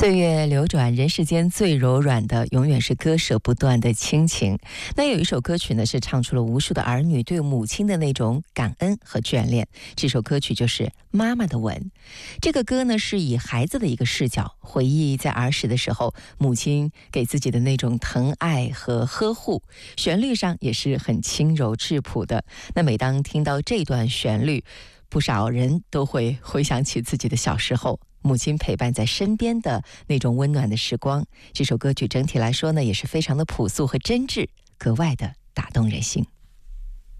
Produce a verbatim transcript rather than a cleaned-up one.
岁月流转，人世间最柔软的永远是割舍不断的亲情。那有一首歌曲呢，是唱出了无数的儿女对母亲的那种感恩和眷恋。这首歌曲就是《妈妈的吻》。这个歌呢，是以孩子的一个视角，回忆在儿时的时候，母亲给自己的那种疼爱和呵护。旋律上也是很轻柔质朴的。那每当听到这段旋律，不少人都会回想起自己的小时候，母亲陪伴在身边的那种温暖的时光。这首歌曲整体来说呢，也是非常的朴素和真挚，格外的打动人心。